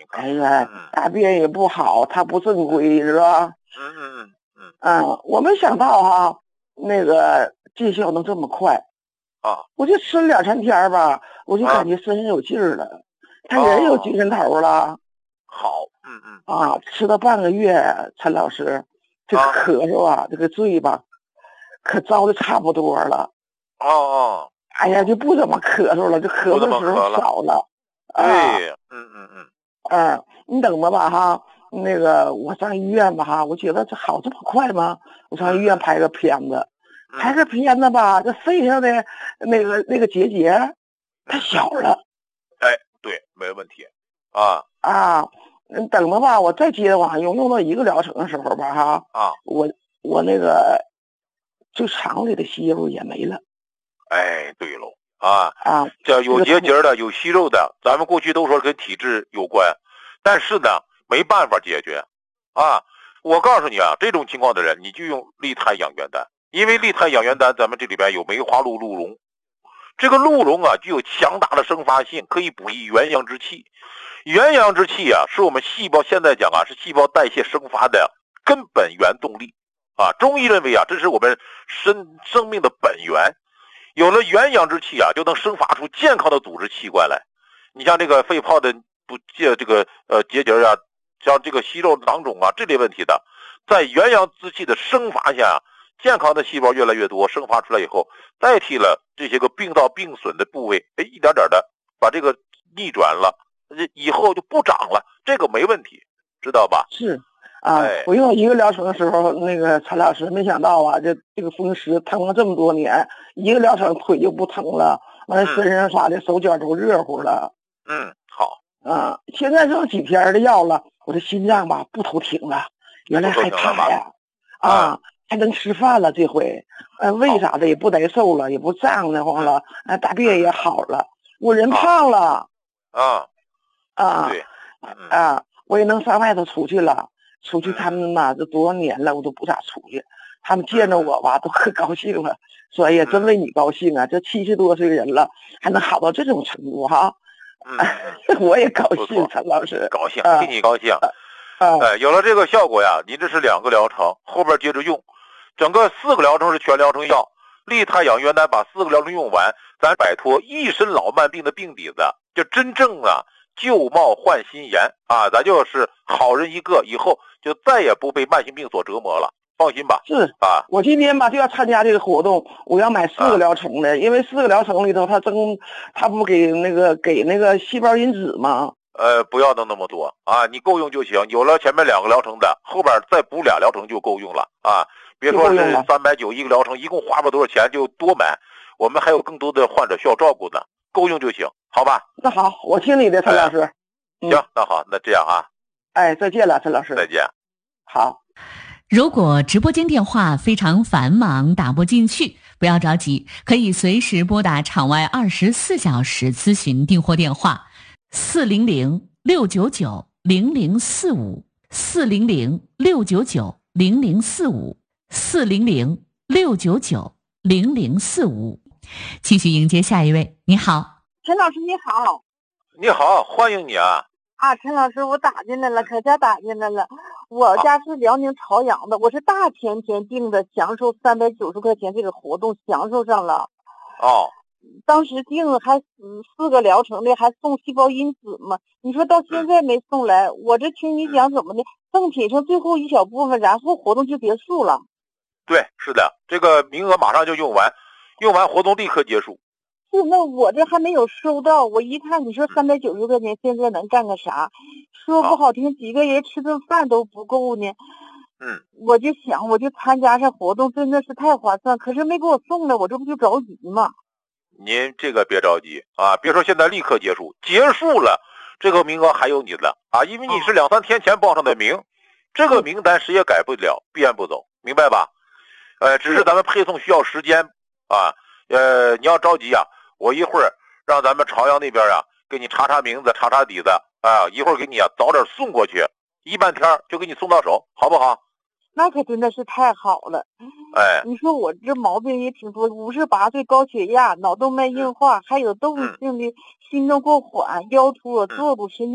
看。 哎呀，大便也不好，它不正规是吧？我没想到哈，那个见效能这么快啊！ 我就吃了2、3天吧，我就感觉身上有劲儿了，他人有精神头了。 好， 吃了半个月，陈老师，这个咳嗽啊，这个嘴巴可糟的差不多了。哎呀，就不怎么咳嗽了，就咳嗽的时候少了。 对， 你等着吧哈，那个我上医院吧哈，我觉得这好这么快吗？我上医院拍个片子，吧，这肺上的那个结节太小了。 哎，对，没问题。 等着吧，我再接着往上用到1个疗程的时候吧哈，我那个就肠里的息肉也没了。 哎，对喽。这有结节的，有息肉的，咱们过去都说跟体质有关，但是呢，没办法解决。我告诉你啊，这种情况的人，你就用利泰养元丹，因为利泰养元丹，咱们这里边有梅花鹿鹿茸，这个鹿茸具有强大的生发性，可以补益元阳之气。元阳之气是我们细胞现在讲是细胞代谢生发的根本原动力。中医认为这是我们生命的本源。有了元阳之气就能生发出健康的组织器官来。你像这个肺泡的这个结节像这个息肉囊肿这类问题的，在元阳之气的生发下，健康的细胞越来越多，生发出来以后，代替了这些个病到病损的部位，一点点的把这个逆转了，以后就不长了，这个没问题，知道吧？ 是。我用1个疗程的时候，那个陈老师没想到这个风湿疼了这么多年，1个疗程腿就不疼了，完了身上啥的手脚都热乎了。 好。 现在剩几天的药了，我的心脏吧不头挺了，原来还差呀。还能吃饭了这回，胃啥的也不难受了，也不胀得慌了，大便也好了，我人胖了。 对。 我也能上外头出去了。出去他们这多少年了，我都不咋出去。他们见着我吧，都可高兴了，说：“哎呀，真为你高兴啊！这70多岁人了，还能好到这种程度哈。”我也高兴，陈老师， 高兴，替你高兴。有了这个效果呀，你这是2个疗程，后边接着用，整个4个疗程是全疗程药。利泰养元丹把4个疗程用完，咱摆脱一身老慢病的病底子，就真正旧貌换新颜咱就是好人一个，以后就再也不被慢性病所折磨了，放心吧。 是我今天吧就要参加这个活动，我要买4个疗程的，因为4个疗程里头他不给那个细胞因子吗？ 不要弄那么多你够用就行。有了前面2个疗程的，后边再补2疗程就够用了别说是390一个疗程，一共花不多少钱就多买，我们还有更多的患者需要照顾呢，够用就行，好吧？ 那好，我听你的，陈老师。 行，那好，那这样再见了，陈老师。 再见。 好。 如果直播间电话非常繁忙打不进去，不要着急，可以随时拨打场外24小时咨询订货电话400-699-0045 400-699-0045 400-699-0045。继续迎接下一位。你好， 陈老师你好。 你好，欢迎你陈老师，我打进来了，可家打进来了。我家是辽宁朝阳的，我是大前天订的，享受390块钱这个活动，享受上了。当时订了还4个疗程的，还送细胞因子嘛。你说到现在没送来，我这听你讲怎么的，赠品剩最后一小部分，然后活动就结束了。 对，是的，这个名额马上就用完，用完活动立刻结束。 是，那我这还没有收到，我一看你说390块钱，现在能干个啥？说不好听，几个人吃顿饭都不够呢。我就想，我就参加这活动，真的是太划算。可是没给我送来，我这不就着急吗？ 您这个别着急别说现在立刻结束，结束了，这个名额还有你的因为你是2、3天前报上的名，这个名单谁也改不了，变不走，明白吧？只是咱们配送需要时间你要着急我一会儿让咱们朝阳那边给你查查名字，查查底子一会儿给你早点送过去，1半天就给你送到手，好不好？ 那可真的是太好了。你说我这毛病也挺多，58岁，高血压，脑动脉硬化，还有动物性的心动过缓，腰突，坐骨神经